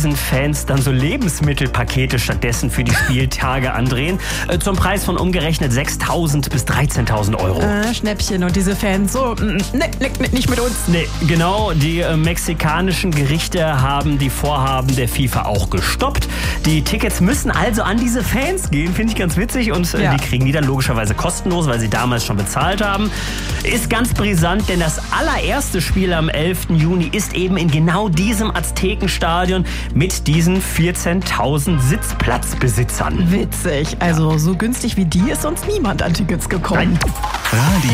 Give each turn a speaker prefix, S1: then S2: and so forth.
S1: diesen Fans dann so Lebensmittelpakete stattdessen für die Spieltage andrehen. Zum Preis von umgerechnet 6.000 bis 13.000 Euro.
S2: Schnäppchen und diese Fans so, nicht mit uns.
S1: Nee, genau. Die mexikanischen Gerichte haben die Vorhaben der FIFA auch gestoppt. Die Tickets müssen also an diese Fans gehen, finde ich ganz witzig. Und die kriegen die dann logischerweise kostenlos, weil sie damals schon bezahlt haben. Ist ganz brisant, denn das allererste Spiel am 11. Juni ist eben in genau diesem Aztekenstadion mit diesen 14.000 Sitzplatzbesitzern.
S2: Witzig. Also so günstig wie die ist sonst niemand an Tickets gekommen.
S1: Nein.